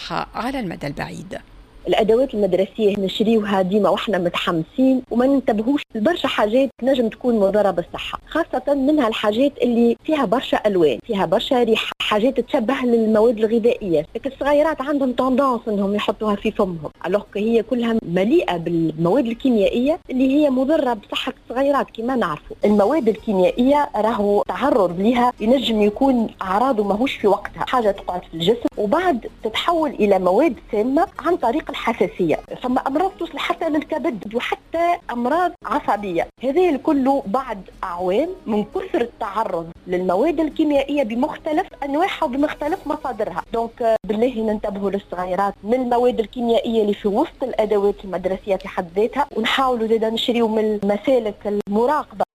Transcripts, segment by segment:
الصحة على المدى البعيد. الأدوات المدرسية نشريوها ديما وإحنا متحمسين وما ننتبهوش لبرشا حاجات نجم تكون مضرة بالصحة، خاصة منها الحاجات اللي فيها برشا ألوان، فيها برشا ريحة، حاجات تشبه للمواد الغذائية، لكن الصغيرات عندهم تندانس إنهم يحطوها في فمهم، ألوغ هي كلها مليئة بالمواد الكيميائية اللي هي مضرة بصحة الصغيرات. كما نعرفوا المواد الكيميائية راهو تعرض لها ينجم يكون أعراضه ماهوش في وقتها، حاجة تقعد في الجسم وبعد تتحول إلى مواد سامة عن طريق الحساسية، ثم أمراض توصل حتى للكبد وحتى أمراض عصبية. هذه الكل بعد أعوام من كثر التعرض للمواد الكيميائية بمختلف أنواعها وبمختلف مصادرها. دونك بالله ننتبهوا للصغيرات من المواد الكيميائية اللي في وسط الأدوات المدرسية في حد ذاتها، ونحاولوا زيدا نشريوا من مسالك المراقبة.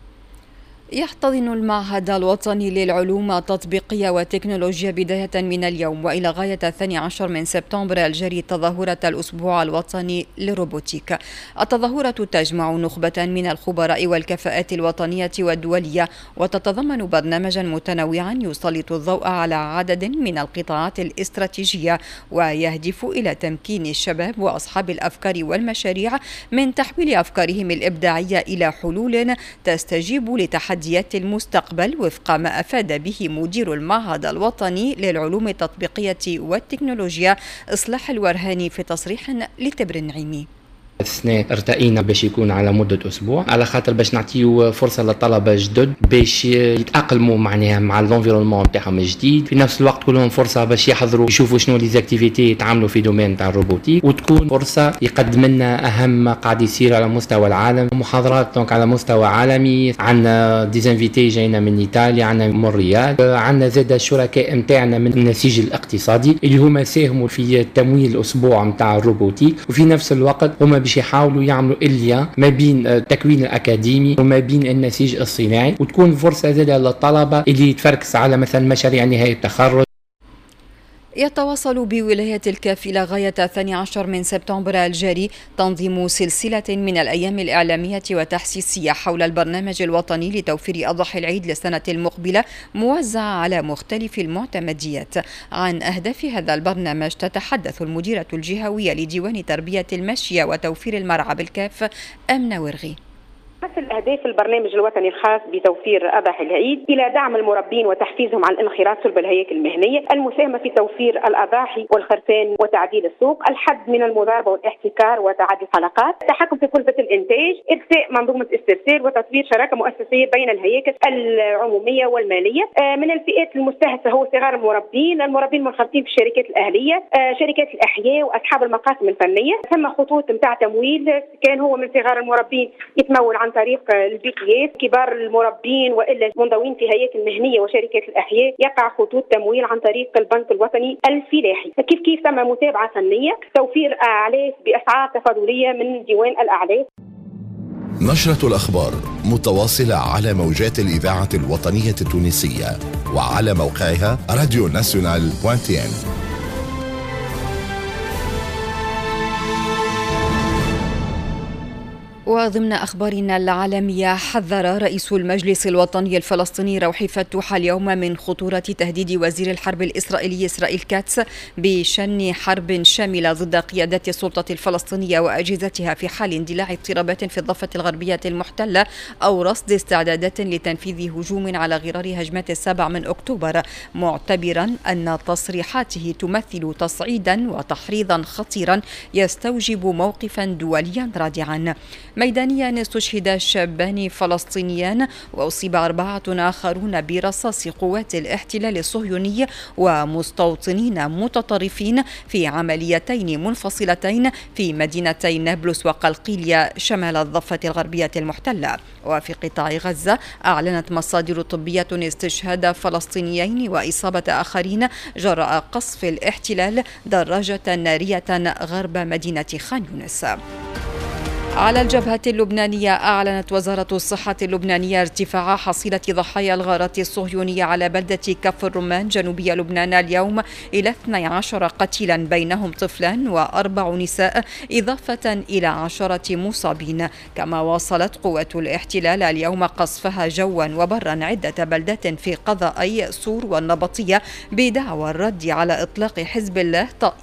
يحتضن المعهد الوطني للعلوم التطبيقية والتكنولوجيا بداية من اليوم وإلى غاية 12 من سبتمبر الجاري تظاهرة الأسبوع الوطني للروبوتيك. التظاهرة تجمع نخبة من الخبراء والكفاءات الوطنية والدولية، وتتضمن برنامجا متنوعا يسلط الضوء على عدد من القطاعات الاستراتيجية، ويهدف إلى تمكين الشباب وأصحاب الأفكار والمشاريع من تحويل أفكارهم الإبداعية إلى حلول تستجيب لتحديات المستقبل، وفق ما أفاد به مدير المعهد الوطني للعلوم التطبيقية والتكنولوجيا إصلاح الورهاني في تصريح لتبر النعيمي. السنة ارتقينا باش يكون على مدة أسبوع، على خاطر باش نعطيو فرصة للطلبة جدد باش يتأقلموا معناها مع الانفيرونمون بتاعهم الجديد، في نفس الوقت كلهم فرصة باش يحضروا يشوفوا شنو لي زاكتيفيتي يتعاملوا في دومين تاع الروبوتيك، وتكون فرصة يقدم لنا أهم ما قاعد يصير على مستوى العالم، محاضرات دونك على مستوى عالمي. عندنا ديزانفيتي جاينا من إيطاليا، عندنا من الرياض، عندنا زاد الشركاء نتاعنا من النسيج الاقتصادي اللي هما ساهموا في تمويل الأسبوع نتاع الروبوتيك، وفي نفس الوقت هما باش يحاولوا يعملوا إليا ما بين التكوين الأكاديمي وما بين النسيج الصناعي، وتكون فرصة زادة للطلبة اللي تفركس على مثلا مشاريع نهاية التخرج. يتواصل بولاية الكاف إلى غاية 12 من سبتمبر الجاري تنظيم سلسلة من الأيام الإعلامية وتحسيسية حول البرنامج الوطني لتوفير أضحى العيد للسنة المقبلة، موزع على مختلف المعتمديات. عن أهداف هذا البرنامج تتحدث المديرة الجهوية لديوان تربية المشية وتوفير المرعى بالكاف أمنة ورغي. مثل أهداف البرنامج الوطني الخاص بتوفير أضحى العيد إلى دعم المربين وتحفيزهم على الانخراط صلب الهياكل المهنية، المساهمة في توفير الأضاحي والخرفان وتعديل السوق، الحد من المضاربة والاحتكار وتعدي الحلقات، التحكم في كلفة الإنتاج، إرساء منظومة استرسال وتطوير شراكة مؤسسية بين الهياكل العمومية والمالية. من الفئات المستهدفة هو صغار المربين المنخرطين في الشركات الأهلية، شركات الأحياء وأصحاب المقاسم الفنية. ثم خطوط متاع تمويل كان هو من صغار المربين يتمول عن طريق البي تي اس، كبار المربين والا منضوين في هياكل مهنيه وشركات الاحياء يقع خطوط تمويل عن طريق البنك الوطني الفلاحي. كيف تم متابعه فنيه، توفير اعلاف باسعار تفاضليه من ديوان الاعلاف. نشرة الأخبار متواصلة على موجات الإذاعة الوطنية التونسية وعلى موقعها radionational.tn. وضمن أخبارنا العالمية، حذر رئيس المجلس الوطني الفلسطيني روحي فتوح اليوم من خطورة تهديد وزير الحرب الإسرائيلي إسرائيل كاتس بشن حرب شاملة ضد قيادات السلطة الفلسطينية وأجهزتها في حال اندلاع اضطرابات في الضفة الغربية المحتلة أو رصد استعدادات لتنفيذ هجوم على غرار هجمات 7 من أكتوبر، معتبرا أن تصريحاته تمثل تصعيدا وتحريضا خطيرا يستوجب موقفا دوليا رادعا. ميدانيا استشهد شابان فلسطينيان وأصيب 4 آخرون برصاص قوات الاحتلال الصهيوني ومستوطنين متطرفين في عمليتين منفصلتين في مدينتي نابلس وقلقيلية شمال الضفة الغربية المحتلة. وفي قطاع غزة أعلنت مصادر طبية استشهاد فلسطينيين وإصابة آخرين جراء قصف الاحتلال دراجة نارية غرب مدينة خان يونس. على الجبهة اللبنانية، أعلنت وزارة الصحة اللبنانية ارتفاع حصيلة ضحايا الغارات الصهيونية على بلدة كفر الرمان جنوبي لبنان اليوم إلى 12 قتيلا، بينهم طفلان و4 نساء، إضافة إلى 10 مصابين. كما واصلت قوات الاحتلال اليوم قصفها جوا وبرا عدة بلدات في قضائي سور والنبطية بدعوى الرد على إطلاق حزب الله